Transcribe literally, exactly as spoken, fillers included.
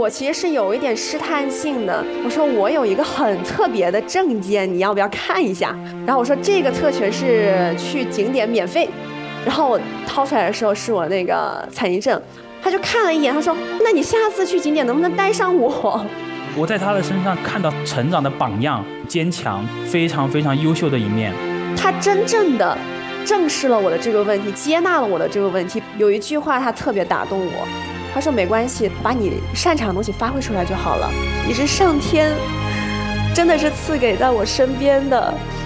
我其实是有一点试探性的，我说我有一个很特别的证件，你要不要看一下？然后我说这个特权是去景点免费，然后我掏出来的时候是我那个残疾证，他就看了一眼，他说那你下次去景点能不能带上我？ 我在他的身上看到成长的榜样，坚强，非常非常优秀的一面。 他真正的正视了我的这个问题，接纳了我的这个问题。有一句话他特别打动我，他说没关系，把你擅长的东西发挥出来就好了，你是上天真的是赐给在我身边的。